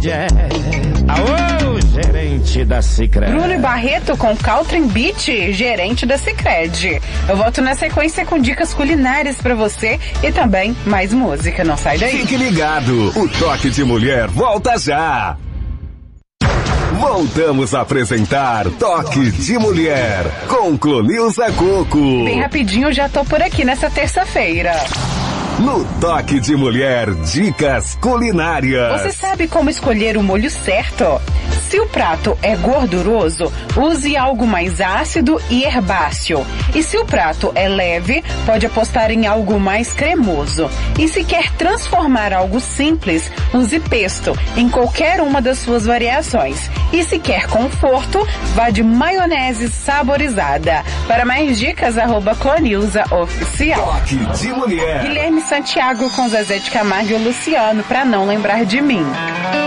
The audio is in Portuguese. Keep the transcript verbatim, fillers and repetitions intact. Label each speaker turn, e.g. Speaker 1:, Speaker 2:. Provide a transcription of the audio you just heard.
Speaker 1: mulher. Alô, gerente da Sicredi.
Speaker 2: Bruno Barreto com Caltrim Beach, gerente da Sicredi. Eu volto na sequência com dicas culinárias pra você e também mais música. Não sai daí.
Speaker 3: Fique ligado, o Toque de Mulher volta já. Voltamos a apresentar Toque de Mulher com Clonilza Coco.
Speaker 2: Bem rapidinho, já tô por aqui nessa terça-feira.
Speaker 3: No Toque de Mulher, dicas culinárias.
Speaker 2: Você sabe como escolher o molho certo? Se o prato é gorduroso, use algo mais ácido e herbáceo. E se o prato é leve, pode apostar em algo mais cremoso. E se quer transformar algo simples, use pesto em qualquer uma das suas variações. E se quer conforto, vá de maionese saborizada. Para mais dicas, arroba Clonilza Oficial.
Speaker 3: Toque de Mulher.
Speaker 2: Guilherme Santiago com Zezé de Camargo e o Luciano, pra não lembrar de mim.